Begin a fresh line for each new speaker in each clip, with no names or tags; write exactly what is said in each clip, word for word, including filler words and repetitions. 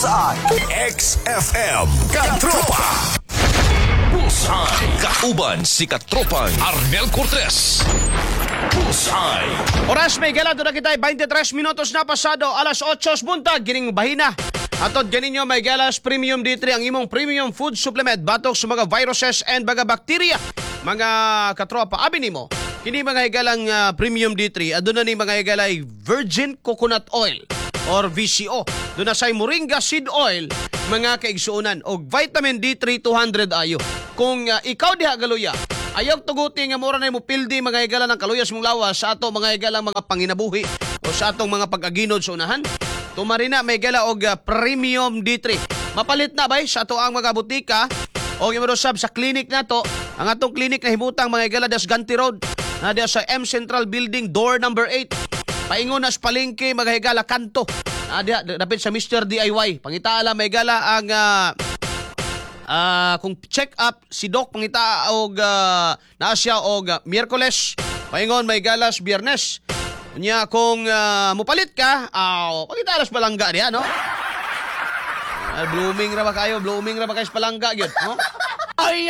Bullseye X F M Katropa.
Bullseye kauban si katropang Arnel Cortez. Bullseye.
Oras may gala doon na kita twenty-tres minutos na pasado alas otsos buntag gining bahina. Atod ganinyo may galas Premium D three ang imong premium food supplement batok sa mga viruses and mga bacteria. Mga katropa abi nimo. Kini mga higalang uh, Premium D three aduna ni mga higalay virgin coconut oil or V C O. Doon na say moringa seed oil mga kaigsuunan og vitamin D three two hundred ayo. Kung uh, ikaw diha galuya ayaw tuguti nga mura na mo pildi mga higala ng kaluyas mong lawas sa ato mga higalang mga panginabuhi o sa atong mga pag-aginod sa unahan. Tumari na may gala og uh, Premium D three. Mapalit na bay sa ato ang mga butika o gimarosab sa clinic nato. Ang atong clinic na himutang mga higala das Ganti Road na diya sa M Central Building door number eight. Paingon nas palengke mga higala kanto. Na diya dapit sa Mister D I Y. Pangitaala may gala ang uh, uh, kung check up si Doc pangita og uh, naa siya og uh, Miyerkules. Paingon may galas Biyernes. Nya kung uh, mupalit ka, aw, uh, pagitalas palangga diha, no? Uh, blooming ra ba kayo? Blooming ra ba kayo sa palangga gyud, no? Ay!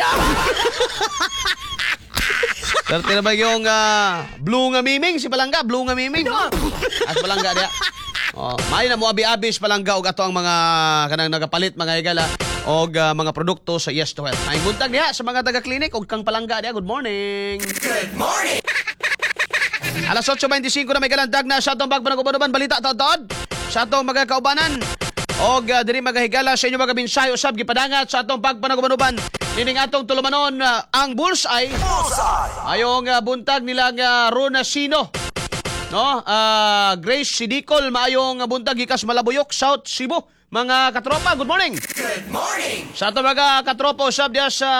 Serte na ba yung uh, blue nga miming si palangga? Blue nga miming, no? As palangga diha. Oh, may na mo abi-abi sa palangga og ato ang mga kanang nagapalit mga higala og uh, mga produkto sa Yes to Health. Ay buntag diha sa mga taga-clinic og kang palangga diha. Good morning.
Good morning.
Alas otso twenty-five na may galandag na sa atong bagbanag-uban balita taod-taod sa atong mga kaubanan og uh, diri magahigala sa inyo mga mensahe usab gipadangat sa atong bagbanag-uban nining atong tulumanon uh, ang Bullseye.
Bullseye.
Ayong uh, buntag nilang uh, Rona Sino. No? Uh, Grace Sidicol maayong uh, buntag gikas Malabuyok, South Cebu. Mga katropa, good morning.
Good morning.
Sa atong mga katropa usab diya sa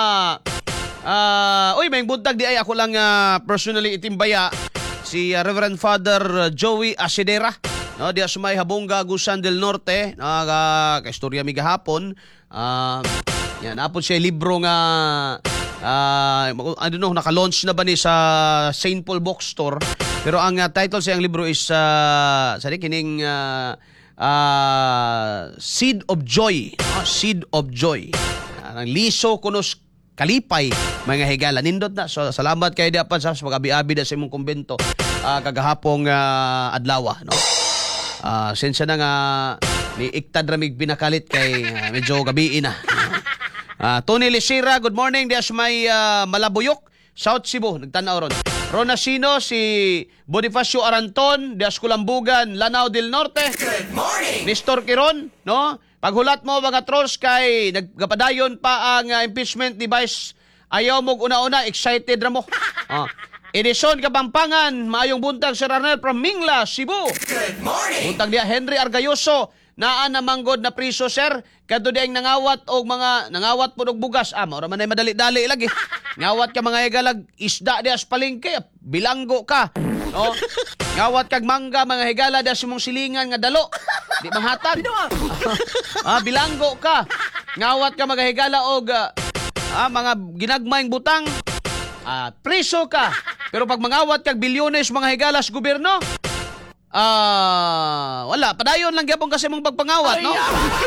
uh, uy, may buntag di ay ako lang uh, personally itimbaya si uh, Reverend Father uh, Joey Asidera, no, diya sumay Habonga, Agusan del Norte, naga uh, kaistorya mi gahapon. Uh, yan apon siya libro nga uh, I don't know naka-launch na ba ni sa Saint Paul Bookstore, pero ang uh, title sa ang libro is uh, sa kining uh, uh, Seed of Joy, no? Seed of Joy. Uh, liso kunos kalipay mga higala nindot na. So salamat kay dapat sa pag-abi-abi da sa imong kumbento uh, kagahapong uh, adlaw, no. Ah uh, sensya na nga ni iktad ra mig binakalit kay uh, medyo gabi na. Ah uh, Tony Lisira, good morning. Dias may uh, Malabuyok, South Cebu, nagtanaw ron. Rona Sino, si Bonifacio Aranton, Dias Kulambugan, Lanao del Norte.
Good morning.
Nestor Kiron, no? Paghulat mo mga trolls kay nagpadayon pa ang uh, impeachment device. Ayaw mo una-una, excited ra mo. Ah. Edison Kapampangan, maayong buntag Sir Arnel from Mingla, Cebu.
Good morning.
Buntag dia Henry Argayoso, naa na manggod na priso sir. Kadto diang nangawat og mga nangawat pud og bugas. Ah, mao ra man ay madali-dali lagi. Ngawat ka mga higalag isda dias palengke, bilanggo ka. No? Ngawat kag mangga mga higala dias imong silingan nga dalo. Di manghatag. Ah, bilanggo ka. Ngawat ka mga higala og uh, ah, mga ginagmayng butang. Ah, priso ka. Pero pag mangawat kag bilyones mga higala sa gobyerno, ah, wala, padayon lang gyapon kasi mong pagpangawat, no?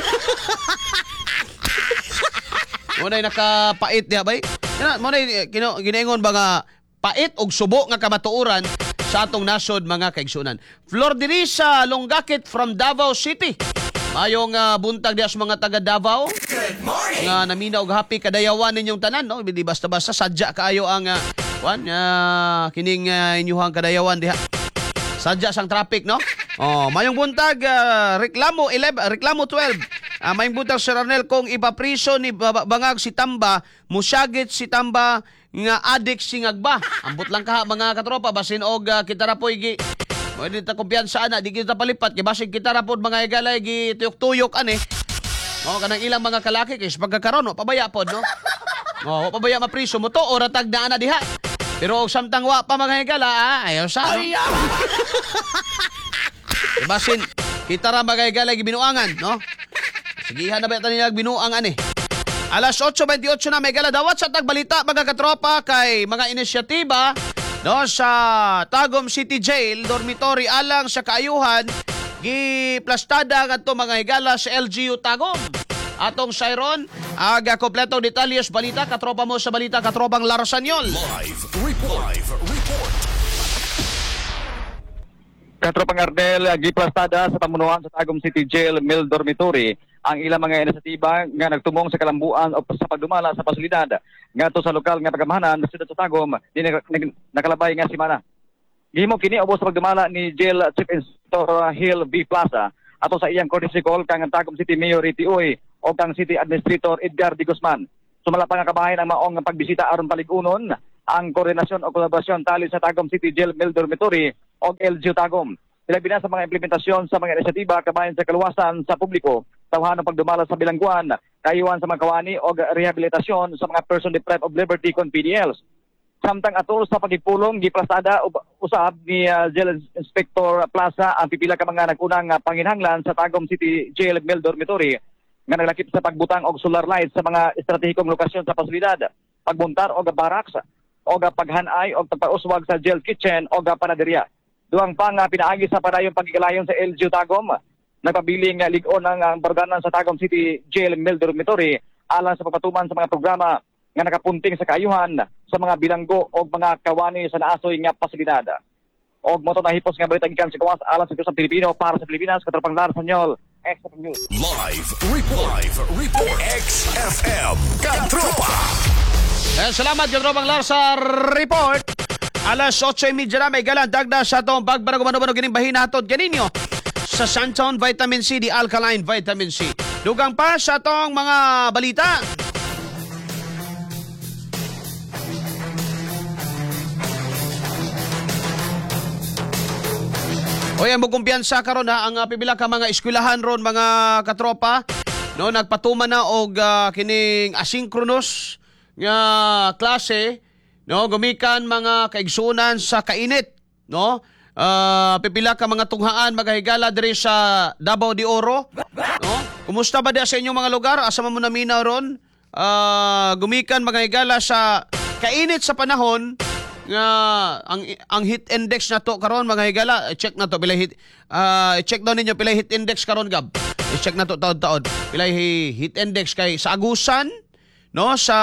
Munay nakapait diha bay. Munay kino ginaingon ba nga pait og subo nga kamatuoran sa atong nasod mga kaigsunan. Flor diri sa Longgaket from Davao City. Mayong uh, buntag diha sa mga taga Davao.
Good morning.
Nga naminaw og happy kadayawan ninyong tanan, no? Di basta-basta sadya kaayo ang uh, wan uh, kining uh, inyuhang kadayawan diha. Sadya sang traffic, no? Oh, mayong buntag uh, reklamo eleven, reklamo twelve. Uh, mayong buntag Sir Arnel kung ipapriso ni bangag si Tamba, musyagit si Tamba nga adik singagba. Ambot lang ka mga katropa basin og uh, kita ra poy gi pwede ta kumpiyansa ana di kita palipat kay basig kita ra pod mga higalay gi tuyok-tuyok ani. Oh, kanang ilang mga kalaki kay pagkakaron no pabaya pod, no. Oh, pabaya mapriso mo to ora tag na ana diha. Pero samtang wa pa mga higala, ah, ayaw sa. No? Basin kita ra mga higala gi binuangan, no. Sigihan na ba ito niya binuang ani. Alas otso twenty-eight na may galadawat sa tagbalita mga katropa kay mga inisyatiba no, sa Tagum City Jail, dormitory alang sa kaayuhan giplastada kadto mga higala sa L G U Tagum. Atong Siron, aga kompletong detalyes balita katropa mo sa balita katropang Larsanyol.
Live report. Live report.
Katropang Ardel, giplastada sa pamunuan sa Tagum City Jail Mill Dormitory ang ilang mga inisyatiba nga nagtumong sa kalambuan o sa pagdumala sa pasilidad ngadto sa lokal nga pagamahanan sa siyudad sa Tagum dinhi nakalabay nga semana. Gihimo kini ubos sa pagdumala ni Jail Chief Inspector Hill V. Plaza ato sa iyang courtesy call kang Tagum City Mayor Riti Uy o kang City Administrator Edgar D. Guzman. Sumala pa nga kabahin ang maong pagbisita aron paligunon ang koordinasyon o kolaborasyon tali sa Tagum City Jail Mill Dormitory o L G U Tagum. Ilabi na sa mga implementasyon sa mga inisyatiba kabahin sa kaluwasan sa publiko, tawhan ng pagdumala sa bilangguan, kayuhan sa mga kawani o rehabilitasyon sa mga person deprived of liberty con P D Ls. Samtang atol sa pagipulong, giplasada usab ni uh, Jail Inspector Plaza ang pipila ka mga nagunang uh, panginhanglan sa Tagum City Jail Mill Dormitory nga naglakip sa pagbutang og solar lights sa mga estratehikong lokasyon sa pasilidad, pagbuntar og barracks o paghanay o pagpauswag sa jail kitchen o panaderya. Duang pa nga pinaagi sa padayong pagkikalayon sa L G U Tagum, nagpabiling uh, ligon ng uh, barganan sa Tagum City Jail Mill Dormitory alang sa pagpatuman sa mga programa nga nakapunting sa kaayuhan sa mga bilanggo o mga kawani sa naasoy nga pasilidad. Og moto na hipos nga balita gikan sa kawas alang sa kusang Pilipino para sa Pilipinas, katropang Larsanyol, X F M News.
Live report. Live report. X F M Katropa.
Eh, salamat katropang Lars sa report. Alas otso y media na may galang dagda sa itong bagbara gumano-bano gining bahina hatod ganinyo sa Santon Vitamin C, di Alkaline Vitamin C. Dugang pa sa itong mga balita. O yan mo kumpiyansa karon ha ang uh, pipila ka mga eskwelahan ron mga katropa no nagpatuman na og uh, kining asynchronous nga klase. No, gumikan mga kaigsunan sa kainit, no? Uh, pipila ka mga tunghaan magahigala diri sa Davao de Oro, no? Kumusta ba dia sa inyong mga lugar? Asa man mo naminaw ron? Uh, gumikan magahigala sa kainit sa panahon nga ang ang heat index na to karon magahigala, check na to pila hit uh, check daw ninyo pila heat index karon gab. I-check na to taon-taon. Pila heat index kay sa Agusan, no? Sa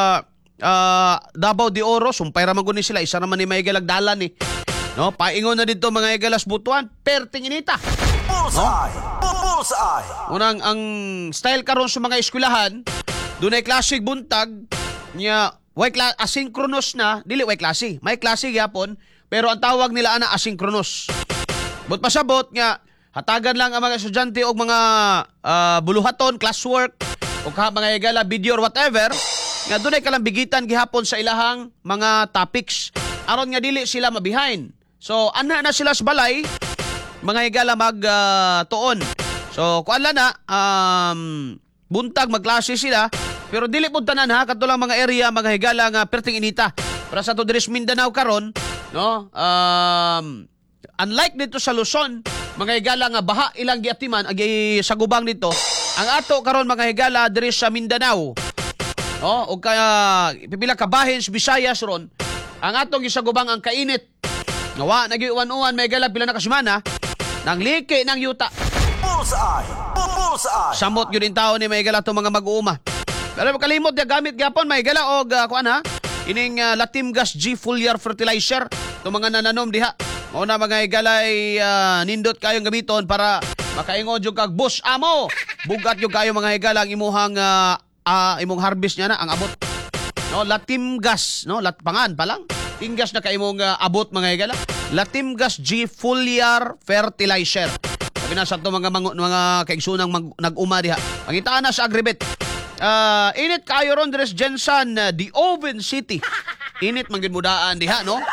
Uh, Davao de Oro, sumpay raman guni sila, isa naman ni may galagdalan ni. No, paingon na dito mga igalas butuan, perting inita.
Bullseye. Bullseye.
Unang ang style karon sa mga eskwelahan, dunay klase buntag nya way kla- asynchronous na, dili way klase. May klase gyapon, pero ang tawag nila ana asynchronous. But pasabot nga hatagan lang ang mga estudyante og mga uh, buluhaton, classwork o ka mga igala video or whatever. Nga dunay kalambigitan gihapon sa ilahang mga topics aron nga dili sila mabihind. So ana na sila sa balay mga higala mag uh, tuon. So kuan lang na um, buntag magklase sila pero dili pud tanan ha katulang mga area mga higala nga perting inita. Para sa to diri sa Mindanao karon no um, unlike dito sa Luzon mga higala nga baha ilang giatiman agi sa gubang dito. Ang ato karon mga higala diri sa Mindanao oh, o kaya pipila ka bahin sa Visayas ron, ang atong gisagubang ang kainit. Nawa, nagiuwan-uwan, may gala pila na kasimana, nang liki ng yuta.
Bullseye. Bullseye.
Samot yun din tao ni may gala itong mga mag-uuma. Pero kalimot niya gamit gapon, may gala o uh, kuan ha, ining uh, Latimgas G Foliar Fertilizer, itong mga nananom diha. O na mga igalay uh, nindot kayong gamiton para makaingon yung kag bus amo. Bugat yung kayo mga higala ang imuhang uh, Uh, imong harvest niya na ang abot. No, Latimgas, no, latpangan pa lang. Tinggas na kay imong uh, abot mga higala. Latimgas G Foliar Fertilizer. Sabi na sa to mga mga, mga kaigsunang mag, nag-uma diha. Pangitaan na sa Agribet. Uh, init kayo ron dres Jensen, uh, the Oven City. Init man gid mudaan diha, no?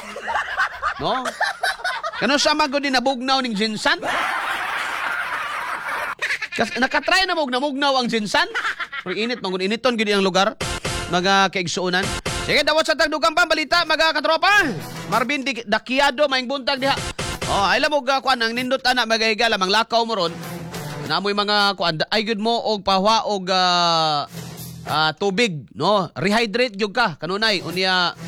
No? Kano sa magod ni nabugnaw ning Jensen? Kas nakatry na mog namugnaw ang Jensen? Pero init, mangun initon gini ang lugar. Mga kaigsuunan. Sige, dawat sa tagdugang pambalita, mga katropa. Marvin Dakiado, maing buntag diha. Oh, ay lamog uh, kuan ang nindot ana magahigala mang lakaw mo ron. Namoy mga kuan ay gud mo og pahwa og uh, uh, tubig, no? Rehydrate jud ka kanunay unya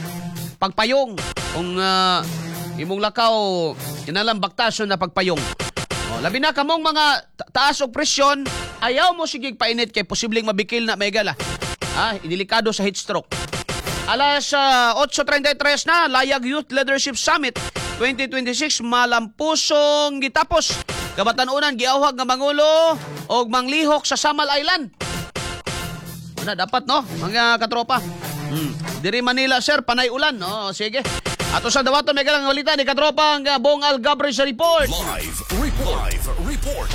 pagpayong kung uh, imong lakaw inalang baktasyon na pagpayong. Oh, labi na kamong mga ta- taas og presyon, ayaw mo sige painit kay posibleng mabikil na may gala. Ah, delikado sa heat stroke. Alas uh, eight thirty-three na, Layag Youth Leadership Summit twenty twenty-six malampusong gitapos. Kabatanunan giawhag nga mangulo og manglihok sa Samal Island. Ano dapat no, mga katropa. Hmm. Diri Manila sir, panay ulan. No, sige. Ato sa dawaton may galang balita ni katropa ang uh, Bong Algabre sa report.
Live report. Live report.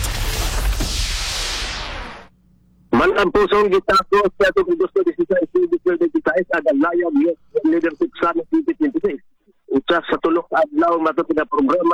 Man ang pusong gitapos sa Agosto sixteen, twenty twenty-five ang Layag Youth Leadership Summit twenty twenty-six. Usa sa tulok adlaw matutong nga programa